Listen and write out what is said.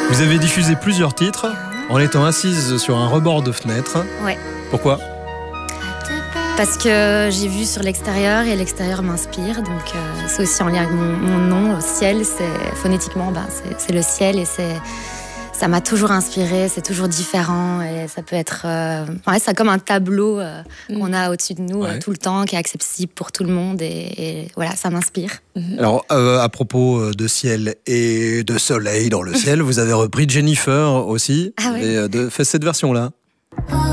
Vous avez diffusé plusieurs titres en étant assise sur un rebord de fenêtre. Ouais. Pourquoi ? Parce que j'ai vu sur l'extérieur et l'extérieur m'inspire. Donc c'est aussi en lien avec mon nom, ciel. Phonétiquement, c'est le ciel et ça m'a toujours inspiré. C'est toujours différent et ça peut être, c'est comme un tableau qu'on a au-dessus de nous tout le temps, qui est accessible pour tout le monde et voilà, ça m'inspire. Alors, à propos de ciel et de soleil dans le ciel, vous avez repris Jennifer aussi. Ah ouais. Et fait cette version-là.